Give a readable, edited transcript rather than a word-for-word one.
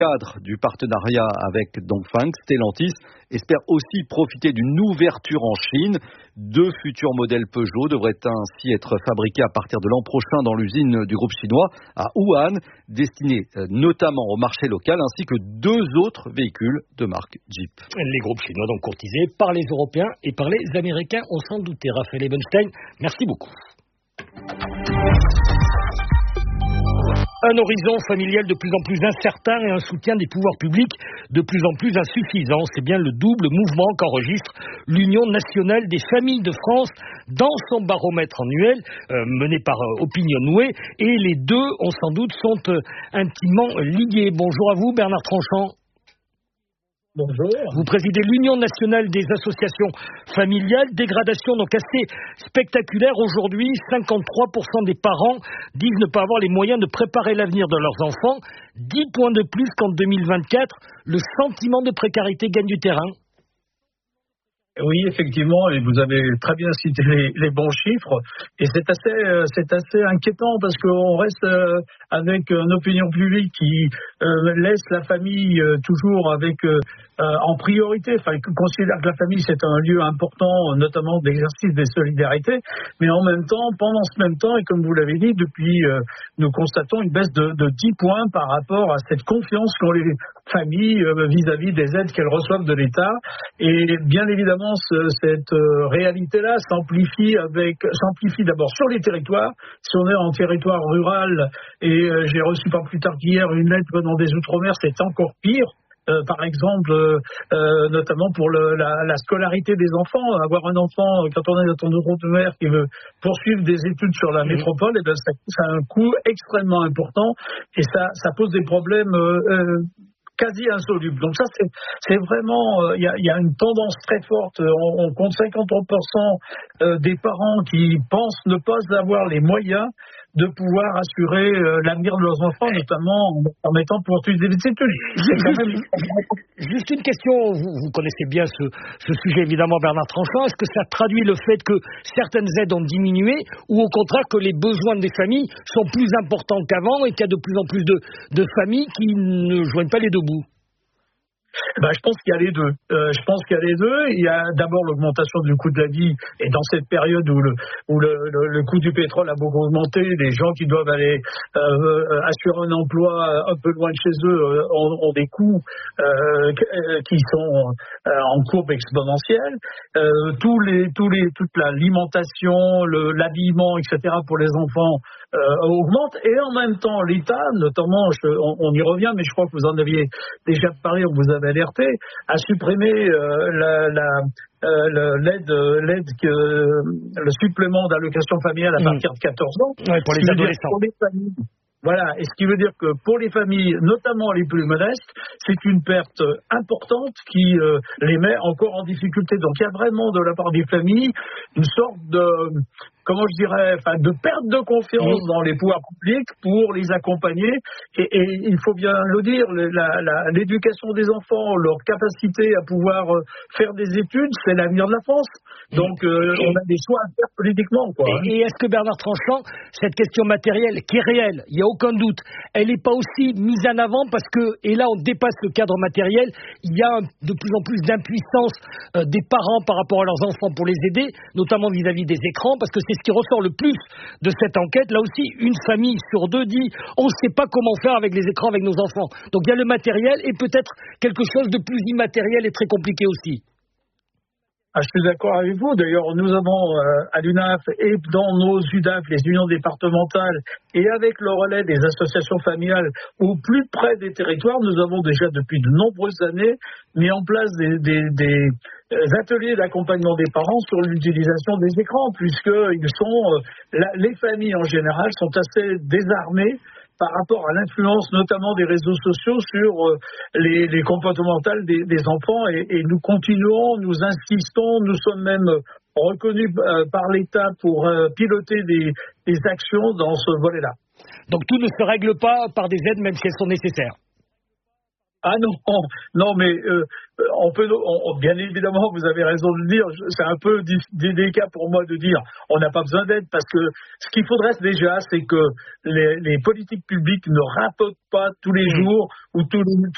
cadre du partenariat avec Dongfeng, Stellantis espère aussi profiter d'une ouverture en Chine. 2 futurs modèles Peugeot devraient ainsi être fabriqués à partir de l'an prochain dans l'usine du groupe chinois à Wuhan, destinés notamment au marché local, ainsi que 2 autres véhicules de marque Jeep. Les groupes chinois donc courtisés par les Européens et par les Américains, on s'en doutait. Raphaël Ebenstein, merci beaucoup. Un horizon familial de plus en plus incertain et un soutien des pouvoirs publics de plus en plus insuffisant. C'est bien le double mouvement qu'enregistre l'Union nationale des familles de France dans son baromètre annuel mené par Opinionway. Et les deux, on s'en doute, sont intimement liés. Bonjour à vous, Bernard Tranchant. Bonjour. Vous présidez l'Union nationale des associations familiales. Dégradation donc assez spectaculaire aujourd'hui. 53% des parents disent ne pas avoir les moyens de préparer l'avenir de leurs enfants. 10 points de plus qu'en 2024. Le sentiment de précarité gagne du terrain. Oui, effectivement, et vous avez très bien cité les bons chiffres, et c'est assez inquiétant parce qu'on reste avec une opinion publique qui laisse la famille toujours avec en priorité, enfin, considère que la famille c'est un lieu important, notamment d'exercice des solidarités, mais en même temps, pendant ce même temps, et comme vous l'avez dit, depuis nous constatons une baisse de 10 points par rapport à cette confiance qu'ont les familles vis-à-vis des aides qu'elles reçoivent de l'État, et bien évidemment cette réalité-là s'amplifie d'abord sur les territoires. Si on est en territoire rural, et j'ai reçu pas plus tard qu'hier une lettre venant des Outre-mer, c'est encore pire. Par exemple, notamment pour la scolarité des enfants. Avoir un enfant, quand on est dans ton Outre-mer qui veut poursuivre des études sur la métropole, et ben ça a un coût extrêmement important, et ça pose des problèmes quasi insoluble. Donc ça, c'est vraiment, il y a une tendance très forte. On compte 53% des parents qui pensent ne pas avoir les moyens de pouvoir assurer l'avenir de leurs enfants, notamment en permettant de poursuivre des études. Juste une question, vous connaissez bien ce sujet évidemment, Bernard Tranchant. Est-ce que ça traduit le fait que certaines aides ont diminué, ou au contraire que les besoins des familles sont plus importants qu'avant et qu'il y a de plus en plus de familles qui ne joignent pas les deux bouts? Je pense qu'il y a les deux. Il y a d'abord l'augmentation du coût de la vie, et dans cette période où le coût du pétrole a beaucoup augmenté, les gens qui doivent aller assurer un emploi un peu loin de chez eux ont des coûts qui sont en courbe exponentielle. Toute l'alimentation, l'habillement, etc. pour les enfants augmente, et en même temps l'État, notamment, on y revient, mais je crois que vous en aviez déjà parlé, on vous avait alerté, a supprimé le supplément d'allocation familiale à partir de 14 ans. Oui, pour les adolescents. Pour les familles. Voilà, et ce qui veut dire que pour les familles, notamment les plus modestes, c'est une perte importante qui les met encore en difficulté. Donc il y a vraiment de la part des familles une sorte de perte de confiance dans les pouvoirs publics pour les accompagner. Et il faut bien le dire, l'éducation des enfants, leur capacité à pouvoir faire des études, c'est l'avenir de la France. Donc on a des choix à faire politiquement, quoi. Et est-ce que, Bernard Tranchant, cette question matérielle, qui est réelle, il n'y a aucun doute, elle n'est pas aussi mise en avant parce que, et là on dépasse le cadre matériel, il y a de plus en plus d'impuissance des parents par rapport à leurs enfants pour les aider, notamment vis-à-vis des écrans, parce que c'est ce qui ressort le plus de cette enquête. Là aussi, une famille sur 2 dit on ne sait pas comment faire avec les écrans avec nos enfants. Donc il y a le matériel et peut-être quelque chose de plus immatériel et très compliqué aussi. Je suis d'accord avec vous. D'ailleurs, nous avons à l'UNAF et dans nos UDAF, les unions départementales, et avec le relais des associations familiales au plus près des territoires, nous avons déjà depuis de nombreuses années mis en place des ateliers d'accompagnement des parents sur l'utilisation des écrans, puisque les familles en général sont assez désarmées par rapport à l'influence notamment des réseaux sociaux sur les comportementales des enfants, et nous continuons, nous insistons, nous sommes même reconnus par l'État pour piloter des actions dans ce volet-là. Donc tout ne se règle pas par des aides, même si elles sont nécessaires. Ah non, mais bien évidemment, vous avez raison de le dire, c'est un peu délicat pour moi de dire on n'a pas besoin d'aide, parce que ce qu'il faudrait déjà, c'est que les politiques publiques ne rapotent pas tous les jours ou tous